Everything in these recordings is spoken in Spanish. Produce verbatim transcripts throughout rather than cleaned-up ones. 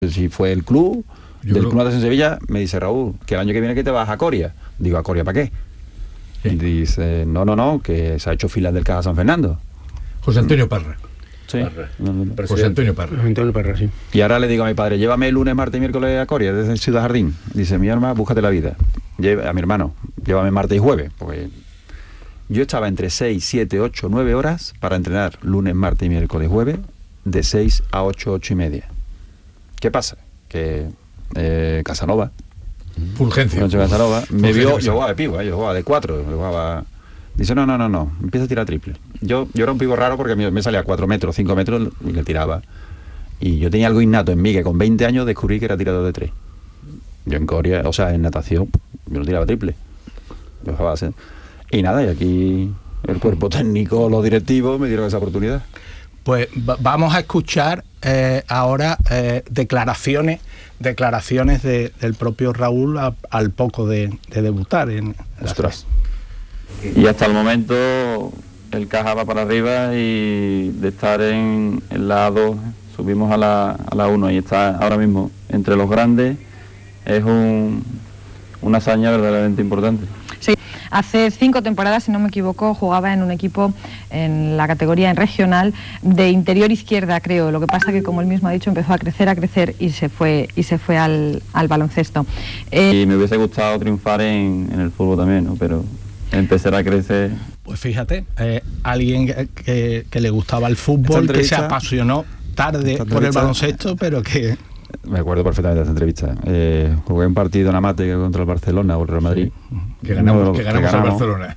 Si fue el club, Yo del creo... Club Natación Sevilla, me dice Raúl, que el año que viene que te vas a Coria. Digo, ¿a Coria para qué? Sí. Y dice, no, no, no, que se ha hecho filas del Caja San Fernando. José Antonio Parra. Sí. Parra. José Antonio Parra. José Antonio Parra, sí. Y ahora le digo a mi padre, llévame el lunes, martes y miércoles a Coria, desde Ciudad Jardín. Dice, mi hermano, búscate la vida. Lleva, a mi hermano, llévame martes y jueves, porque yo estaba entre seis, siete, ocho, nueve horas para entrenar lunes, martes y miércoles, jueves, de seis a ocho, ocho y media. ¿Qué pasa? Que eh, Casanova, Fulgencio. Casanova, me vio, yo jugaba de pivo, eh, yo jugaba de cuatro, yo jugaba... Dice, no, no, no, no, empieza a tirar triple. Yo, yo era un pivo raro porque me, me salía a cuatro metros, cinco metros y le tiraba. Y yo tenía algo innato en mí, que con veinte años descubrí que era tirador de tres. Yo en Coria, o sea, en natación, yo no tiraba triple. Yo jugaba así. Y nada, y aquí el cuerpo técnico, los directivos me dieron esa oportunidad. Pues vamos a escuchar eh, ahora eh, declaraciones declaraciones de, del propio Raúl a, al poco de, de debutar en Ostras. Y hasta el momento el Caja va para arriba y de estar en, en la A dos subimos a la, a la uno y está ahora mismo entre los grandes. Es un, una hazaña verdaderamente importante. Sí, hace cinco temporadas, si no me equivoco, jugaba en un equipo en la categoría en regional de interior izquierda, creo. Lo que pasa que, como él mismo ha dicho, empezó a crecer, a crecer y se fue y se fue al, al baloncesto. Eh... Y me hubiese gustado triunfar en, en el fútbol también, ¿no? Pero empezar a crecer. Pues fíjate, eh, alguien que, que, que le gustaba el fútbol, que se apasionó tarde por el baloncesto, pero que... Me acuerdo perfectamente de esa entrevista. Eh, jugué un partido en Amate contra el Barcelona o el Real Madrid. Sí. Que ganamos, no, que ganamos, que ganamos al Barcelona.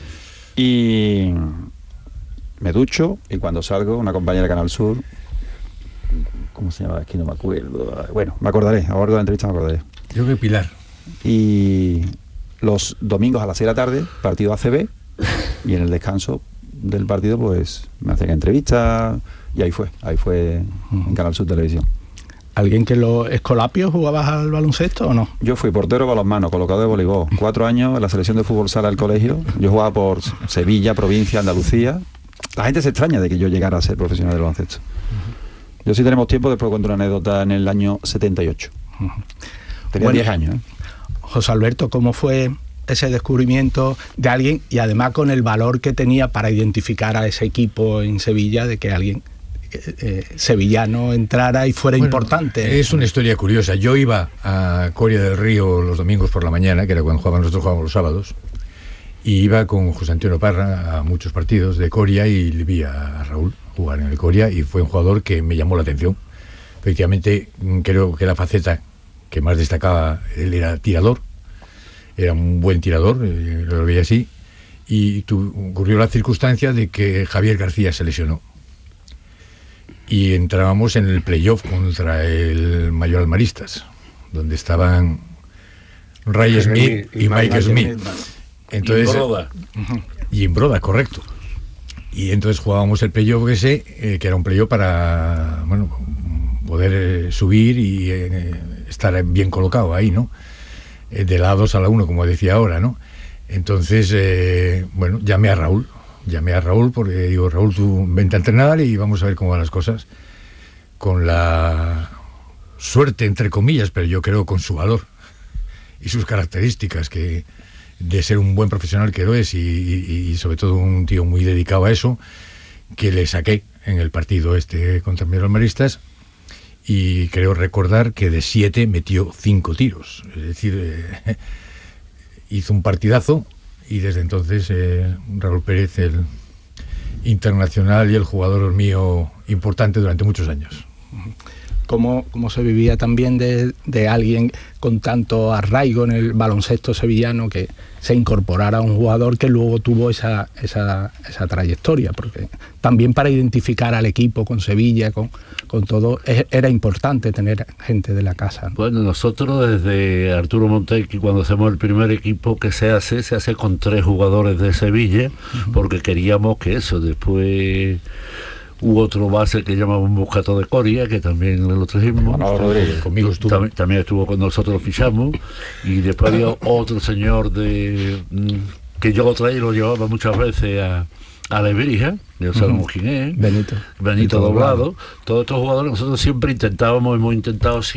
Y me ducho y cuando salgo, una compañera de Canal Sur, ¿cómo se llama? Aquí no me acuerdo. Bueno, me acordaré, a lo largo de la entrevista me acordaré. Yo creo que Pilar. Y los domingos a las seis de la tarde, partido A C B, y en el descanso del partido, pues me hacían entrevistas y ahí fue, ahí fue en Canal Sur Televisión. ¿Alguien que los Escolapios jugabas al baloncesto o no? Yo fui portero balonmano, colocado de voleibol. Cuatro años en la selección de fútbol sala del colegio. Yo jugaba por Sevilla, provincia, Andalucía. La gente se extraña de que yo llegara a ser profesional del baloncesto. Uh-huh. Yo, si tenemos tiempo, después cuento una anécdota en el año setenta y ocho. Uh-huh. Tenía bueno, diez años. ¿eh? José Alberto, ¿cómo fue ese descubrimiento de alguien y además con el valor que tenía para identificar a ese equipo en Sevilla, de que alguien... Eh, sevillano entrara y fuera bueno, importante? Es una historia curiosa. Yo iba a Coria del Río los domingos por la mañana, que era cuando jugábamos, nosotros jugábamos los sábados, y iba con José Antonio Parra a muchos partidos de Coria y le vi a Raúl jugar en el Coria y fue un jugador que me llamó la atención. Efectivamente, creo que la faceta que más destacaba, él era tirador, era un buen tirador, lo veía así, y tu, ocurrió la circunstancia de que Javier García se lesionó. Y entrábamos en el playoff contra el Mayor Almaristas, donde estaban Ray Smith y, y Mike Smith. Smith. Entonces, y Broda. Y en Broda, correcto. Y entonces jugábamos el playoff ese, eh, que era un playoff para bueno, poder eh, subir y eh, estar bien colocado ahí, ¿no? Eh, de la dos a la uno, como decía ahora, ¿no? Entonces, eh, bueno, llamé a Raúl. Llamé a Raúl porque digo, Raúl, tú vente a entrenar y vamos a ver cómo van las cosas. Con la suerte, entre comillas, pero yo creo con su valor y sus características, que de ser un buen profesional que lo es y, y, y sobre todo un tío muy dedicado a eso, que le saqué en el partido este contra el Almaristas y creo recordar que de siete metió cinco tiros. Es decir, eh, hizo un partidazo. Y desde entonces eh, Raúl Pérez, el internacional y el jugador mío importante durante muchos años. ¿Cómo, cómo se vivía también de, de alguien con tanto arraigo en el baloncesto sevillano que se incorporara a un jugador que luego tuvo esa, esa, esa trayectoria? Porque también para identificar al equipo con Sevilla, con, con todo, es, era importante tener gente de la casa, ¿no? Bueno, nosotros desde Arturo Montequi, cuando hacemos el primer equipo que se hace, se hace con tres jugadores de Sevilla, uh-huh. porque queríamos que eso, después... Hubo otro base que llamamos Buscato de Coria, que también lo trajimos. Manolo Rodríguez, conmigo estuvo. También, también estuvo con nosotros, lo fichamos. Y después había otro señor de que yo lo traía y lo llevaba muchas veces a, a la Iberija, ya sabemos uh-huh. quién es. Benito. Benito Doblado. Todos estos jugadores nosotros siempre intentábamos, hemos intentado siempre